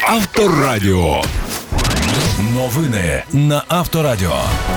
Авторадіо. Новини на Авторадіо.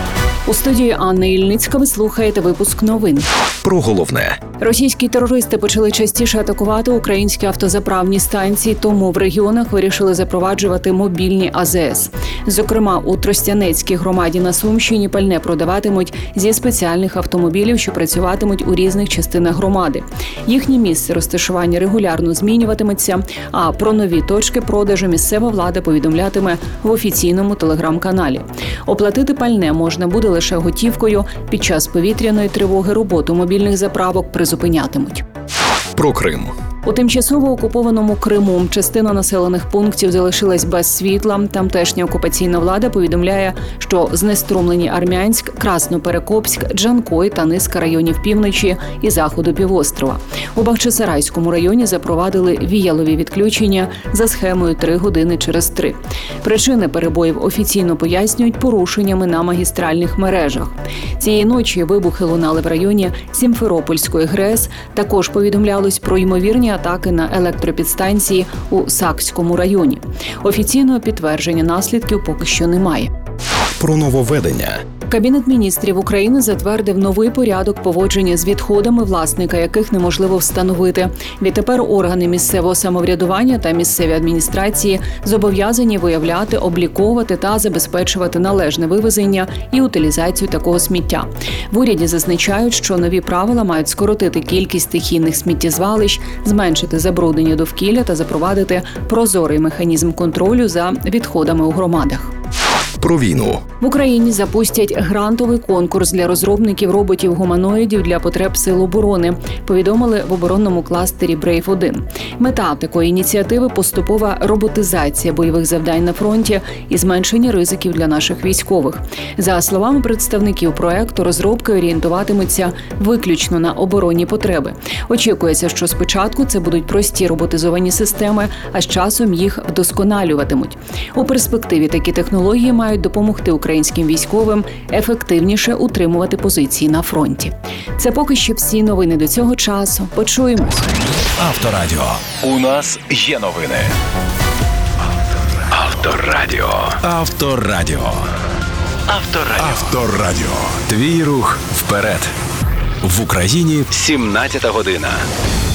У студії Анна Ільницька ви слухаєте випуск новин. Про головне. Російські терористи почали частіше атакувати українські автозаправні станції, тому в регіонах вирішили запроваджувати мобільні АЗС. Зокрема, у Тростянецькій громаді на Сумщині пальне продаватимуть зі спеціальних автомобілів, що працюватимуть у різних частинах громади. Їхнє місце розташування регулярно змінюватиметься, а про нові точки продажу місцева влада повідомлятиме в офіційному телеграм-каналі. Оплатити пальне можна буде лише готівкою. Під час повітряної тривоги роботу мобільних заправок призупинятимуть. Про Крим. У тимчасово окупованому Криму частина населених пунктів залишилась без світла. Тамтешня окупаційна влада повідомляє, що знеструмлені Армянськ, Красноперекопськ, Джанкой та низка районів півночі і заходу півострова. У Бахчисарайському районі запровадили віялові відключення за схемою 3 години через 3. Причини перебоїв офіційно пояснюють порушеннями на магістральних мережах. Цієї ночі вибухи лунали в районі Сімферопольської ГРЕС. Також повідомлялось про ймовірні атаки на електропідстанції у Сакському районі. Офіційного підтвердження наслідків поки що немає. Про нововведення. Кабінет міністрів України затвердив новий порядок поводження з відходами, власника яких неможливо встановити. Відтепер органи місцевого самоврядування та місцеві адміністрації зобов'язані виявляти, обліковувати та забезпечувати належне вивезення і утилізацію такого сміття. В уряді зазначають, що нові правила мають скоротити кількість стихійних сміттєзвалищ, зменшити забруднення довкілля та запровадити прозорий механізм контролю за відходами у громадах. Про війну. В Україні запустять грантовий конкурс для розробників роботів-гуманоїдів для потреб сил оборони, повідомили в оборонному кластері «Брейв-1». Мета такої ініціативи – поступова роботизація бойових завдань на фронті і зменшення ризиків для наших військових. За словами представників проекту, розробки орієнтуватимуться виключно на оборонні потреби. Очікується, що спочатку це будуть прості роботизовані системи, а з часом їх вдосконалюватимуть. У перспективі такі технології мають допомогти українським військовим ефективніше утримувати позиції на фронті. Це поки що всі новини до цього часу. Почуємось. Авторадіо. У нас є новини. Авторадіо. Авторадіо. Авторадіо. Авторадіо. Твій рух вперед. В Україні 17 година.